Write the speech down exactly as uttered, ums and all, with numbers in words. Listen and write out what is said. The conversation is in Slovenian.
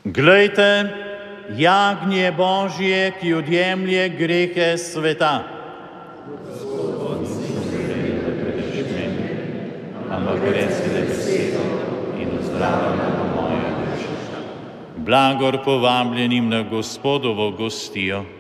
Glejte, jagnje Božje, ki odjemlje grehe sveta. Ampak reci le besedo in ozdravljena moja duša. Blagor povabljenim na Gospodovo gostijo.